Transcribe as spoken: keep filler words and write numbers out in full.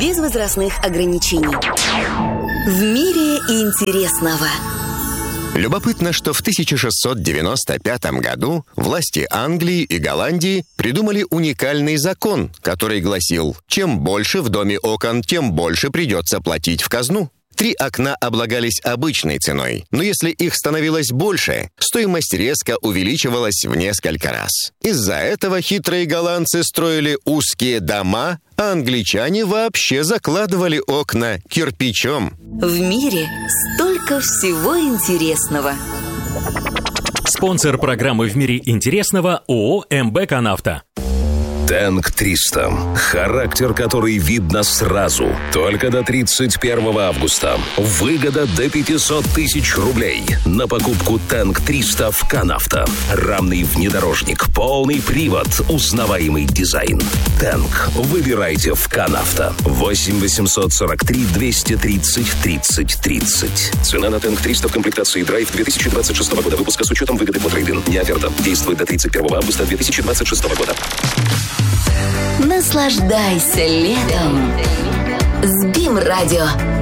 без возрастных ограничений. В мире интересного. Любопытно, что в тысяча шестьсот девяносто пятом году власти Англии и Голландии придумали уникальный закон, который гласил: чем больше в доме окон, тем больше придется платить в казну. Три окна облагались обычной ценой, но если их становилось больше, стоимость резко увеличивалась в несколько раз. Из-за этого хитрые голландцы строили узкие дома, а англичане вообще закладывали окна кирпичом. В мире столько всего интересного. Спонсор программы «В мире интересного» ООО «МБ Канавто». Тэнк триста. Характер, который видно сразу. Только до тридцать первого августа. Выгода до пятьсот тысяч рублей. На покупку Тэнк триста в Канавто. Рамный внедорожник, полный привод, узнаваемый дизайн. Тэнк. Выбирайте в Канавто. восемь восемьсот сорок три двести тридцать тридцать тридцать. Цена на Тэнк триста в комплектации Драйв две тысячи двадцать шестого года выпуска с учетом выгоды по трейд-ин. Не оферта. Действует до тридцать первого августа две тысячи двадцать шестого года. Наслаждайся летом с БИМ Радио.